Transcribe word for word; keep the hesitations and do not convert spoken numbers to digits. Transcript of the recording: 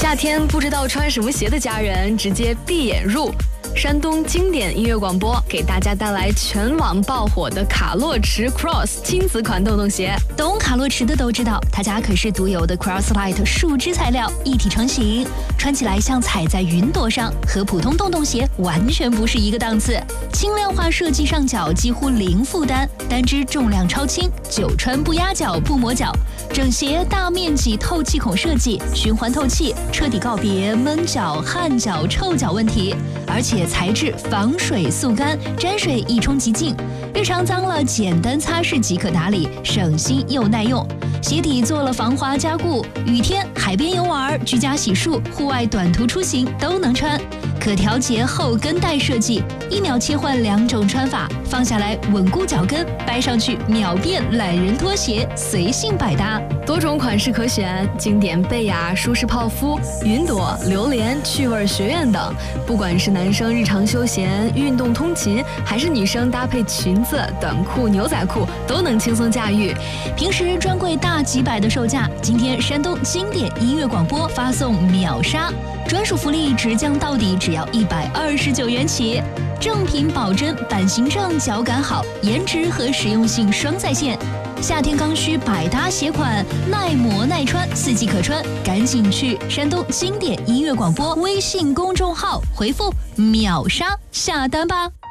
夏天不知道穿什么鞋的家人，直接闭眼入。山东经典音乐广播给大家带来全网爆火的卡洛驰 Cross 亲子款洞洞鞋。 懂卡洛驰的都知道，他家可是独有的 Crosslight 树脂材料，一体成型，穿起来像踩在云朵上，和普通洞洞鞋完全不是一个档次。轻量化设计上脚几乎零负担，单只重量超轻，久穿不压脚不磨脚。整鞋大面积透气孔设计，循环透气，彻底告别闷脚、汗脚、臭脚问题，而且材质防水速干，沾水一冲即净，日常脏了简单擦拭即可打理，省心又耐用。鞋底做了防滑加固，雨天、海边游玩、居家洗漱、户外短途出行都能穿。可调节后跟带设计，一秒切换两种穿法，放下来稳固脚跟，掰上去秒变懒人拖鞋，随性百搭。 多种款式可选，经典贝雅、舒适泡芙、云朵、榴莲、趣味学院等。不管是男生日常休闲、运动通勤，还是女生搭配裙子、短裤、牛仔裤，都能轻松驾驭。 平时专柜大几百的售价，今天山东经典音乐广播发送秒杀，专属福利直降到底，只要一百二十九元起。正品保真，版型正，脚感好，颜值和实用性双在线。夏天刚需百搭鞋款，耐磨耐穿，四季可穿，赶紧去山东经典音乐广播微信公众号回复秒杀下单吧。